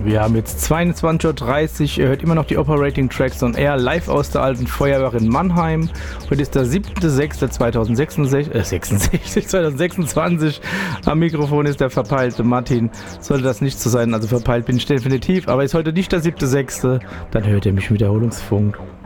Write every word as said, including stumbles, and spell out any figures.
wir haben jetzt zweiundzwanzig Uhr dreißig, ihr hört immer noch die Operating Tracks on Air live aus der alten Feuerwehr in Mannheim. Heute ist der siebter sechster zweitausendsechsundsechzig, äh, sechsundsechzig, zweitausendsechsundzwanzig. Am Mikrofon ist der verpeilte Martin. Sollte das nicht so sein, also verpeilt bin ich definitiv, aber ist heute nicht der siebter sechster, dann hört ihr mich im Wiederholungsfunk.